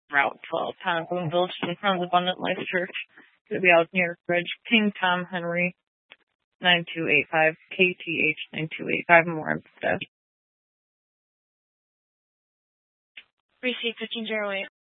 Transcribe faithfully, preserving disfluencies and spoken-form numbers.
Route twelve, Tonopah Village, in front of the Abundant Life Church. It'll be out near Bridge. King Tom Henry, nine two eight five, K T H nine two eight five, more on staff. Receipt fifteen oh eight.